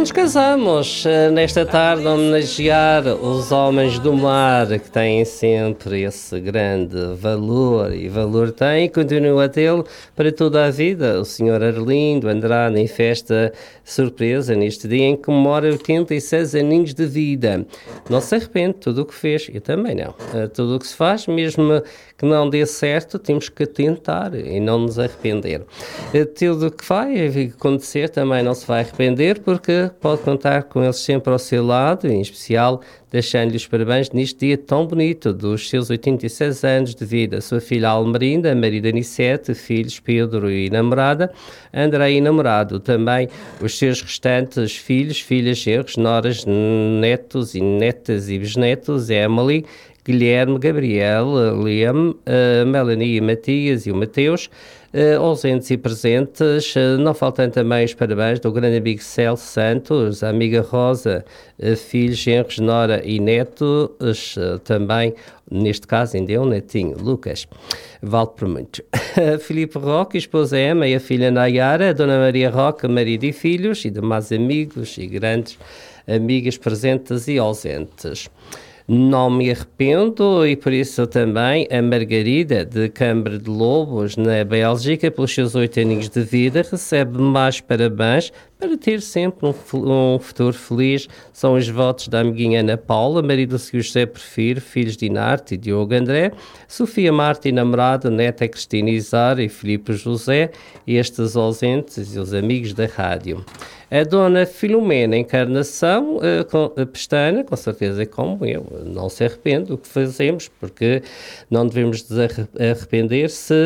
nos casamos nesta tarde a homenagear os homens do mar que têm sempre esse grande valor e valor tem e continua a tê-lo para toda a vida. O Sr. Arlindo Andrade em festa surpresa neste dia em que comemora 86 aninhos de vida. Não se arrepende de tudo o que fez, eu também não. Tudo o que se faz, mesmo que não dê certo, temos que tentar e não nos arrepender. Tudo o que vai acontecer também não se vai arrepender, porque pode contar com eles sempre ao seu lado, em especial deixando-lhe os parabéns neste dia tão bonito dos seus 86 anos de vida. Sua filha Almerinda, marido Anicete, filhos Pedro e namorada, André e namorado. Também os seus restantes filhos, filhas, genros, noras, netos e netas e bisnetos, Emily, Guilherme, Gabriel, Liam, Melanie e Matias e o Mateus, ausentes e presentes, não faltam também os parabéns do grande amigo Celso Santos, a amiga Rosa, filhos, genros, nora e netos, também, neste caso ainda é um netinho, Lucas, vale por muito. Filipe Roque, esposa Emma e a filha Nayara, Dona Maria Roque, marido e filhos, e demais amigos e grandes amigas presentes e ausentes. Não me arrependo e por isso também a Margarida de Câmara de Lobos, na Bélgica, pelos seus 8 aninhos de vida, recebe mais parabéns para ter sempre um futuro feliz. São os votos da amiguinha Ana Paula, marido do José Prefiro, filhos de Inarte e Diogo André, Sofia Marta e namorada, neta Cristina Izar e Filipe José, estes ausentes e os amigos da rádio. A dona Filomena Encarnação, Pestana, com certeza é como eu, não se arrepende do que fazemos, porque não devemos arrepender se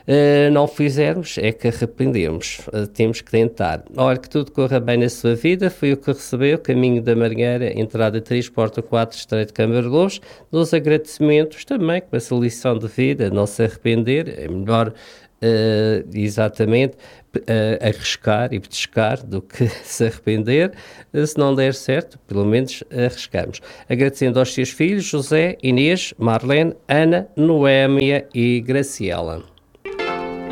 não fizermos, é que arrependemos. Temos que tentar. Olha, que tudo corra bem na sua vida, foi o que recebeu, caminho da Marinheira, entrada 3, porta 4, Estreito de Câmara de Lobos, dos agradecimentos também, com essa lição de vida, não se arrepender, é melhor exatamente arriscar e petiscar do que se arrepender. Se não der certo, pelo menos arriscamos. Agradecendo aos seus filhos José, Inês, Marlene, Ana, Noémia e Graciela.